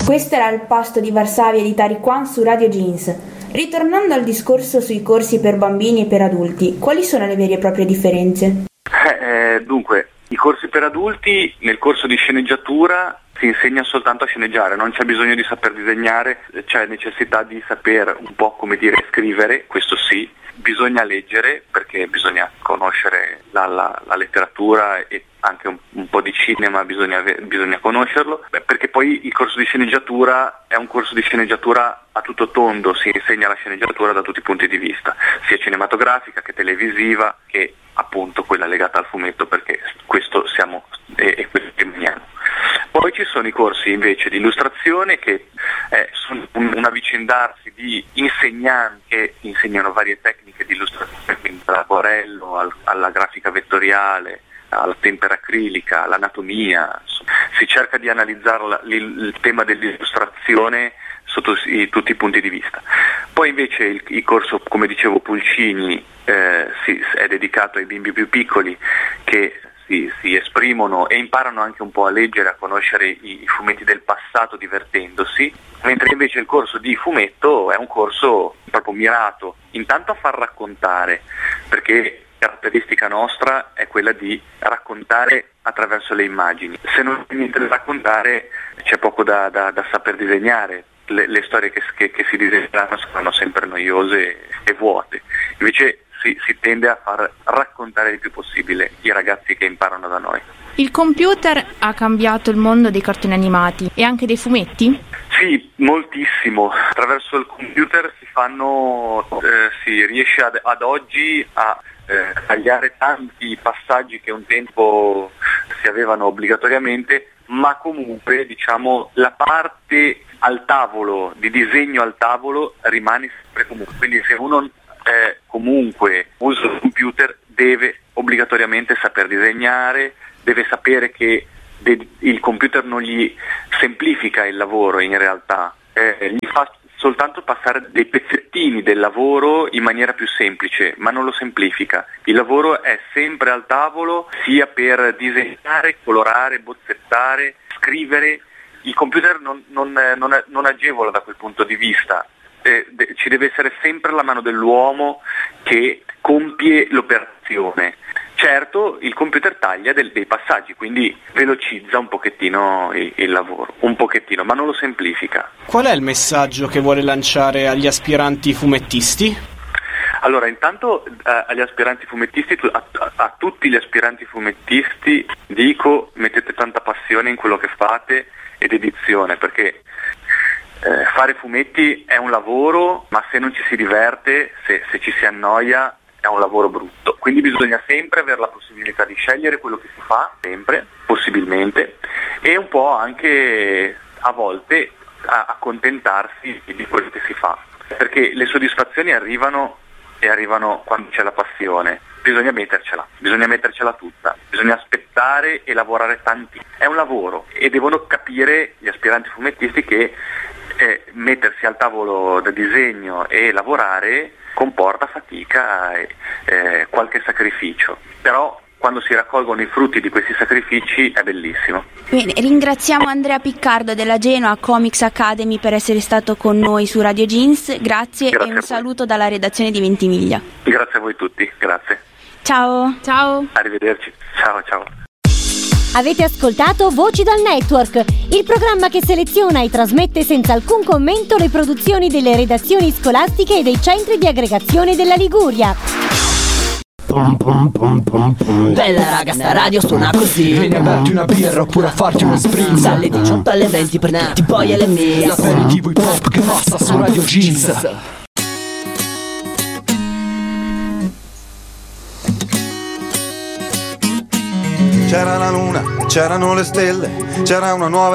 Questo era il pasto di Varsavia di Tariq Khan su Radio Jeans. Ritornando al discorso sui corsi per bambini e per adulti, quali sono le vere e proprie differenze? Dunque, i corsi per adulti, nel corso di sceneggiatura si insegna soltanto a sceneggiare, non c'è bisogno di saper disegnare, c'è necessità di saper un po' scrivere, questo sì, bisogna leggere perché bisogna conoscere la letteratura e anche un po' di cinema, bisogna conoscerlo, perché poi il corso di sceneggiatura è un corso di sceneggiatura a tutto tondo, si insegna la sceneggiatura da tutti i punti di vista, sia cinematografica che televisiva che appunto quella legata al fumetto, perché questo siamo e questo che veniamo. Poi ci sono i corsi invece di illustrazione che sono un avvicendarsi di insegnanti che insegnano varie tecniche di illustrazione, quindi dall'acquarello alla grafica vettoriale, alla tempera acrilica, all'anatomia. Si cerca di analizzare il tema dell'illustrazione sotto tutti i punti di vista. Poi invece il corso, come dicevo, Pulcini è dedicato ai bimbi più piccoli che si esprimono e imparano anche un po' a leggere, a conoscere i fumetti del passato divertendosi, mentre invece il corso di fumetto è un corso proprio mirato intanto a far raccontare, perché caratteristica nostra è quella di raccontare attraverso le immagini. Se non c'è niente da raccontare c'è poco da saper disegnare, le storie che si disegneranno saranno sempre noiose e vuote. Invece si tende a far raccontare il più possibile i ragazzi che imparano da noi. Il computer ha cambiato il mondo dei cartoni animati e anche dei fumetti? Sì, moltissimo. Attraverso il computer si riesce ad oggi a tagliare tanti passaggi che un tempo si avevano obbligatoriamente, ma comunque la parte al tavolo, di disegno al tavolo, rimane sempre comunque. Quindi se uno comunque usa il computer deve obbligatoriamente saper disegnare, deve sapere che il computer non gli semplifica il lavoro in realtà, gli fa soltanto passare dei pezzettini del lavoro in maniera più semplice, ma non lo semplifica. Il lavoro è sempre al tavolo, sia per disegnare, colorare, bozzettare, scrivere. Il computer non agevola da quel punto di vista. Ci deve essere sempre la mano dell'uomo che compie l'operazione. Certo, il computer taglia dei passaggi, quindi velocizza un pochettino il lavoro, un pochettino, ma non lo semplifica. Qual è il messaggio che vuole lanciare agli aspiranti fumettisti? Allora, intanto agli aspiranti fumettisti, a tutti gli aspiranti fumettisti dico: mettete tanta passione in quello che fate ed edizione, perché fare fumetti è un lavoro, ma se non ci si diverte, se ci si annoia, è un lavoro brutto. Quindi bisogna sempre avere la possibilità di scegliere quello che si fa, sempre, possibilmente, e un po' anche a volte accontentarsi di quello che si fa, perché le soddisfazioni arrivano quando c'è la passione. Bisogna mettercela tutta, bisogna aspettare e lavorare tanti. È un lavoro e devono capire gli aspiranti fumettisti che mettersi al tavolo da disegno e lavorare comporta fatica e qualche sacrificio, però quando si raccolgono i frutti di questi sacrifici è bellissimo. Bene, ringraziamo Andrea Piccardo della Genoa Comics Academy per essere stato con noi su Radio Jeans. Grazie e un saluto dalla redazione di Ventimiglia. Grazie a voi tutti, grazie. Ciao. Ciao. Arrivederci. Ciao. Avete ascoltato Voci dal Network, il programma che seleziona e trasmette senza alcun commento le produzioni delle redazioni scolastiche e dei centri di aggregazione della Liguria. Bella raga, sta radio suona così. Vieni a berti una birra oppure a farti uno spritz dalle 18 alle 20 per tutti poi alle mie. L'aperitivo hip hop che passa su Radio Jeans. C'era la luna, c'erano le stelle, c'era una nuova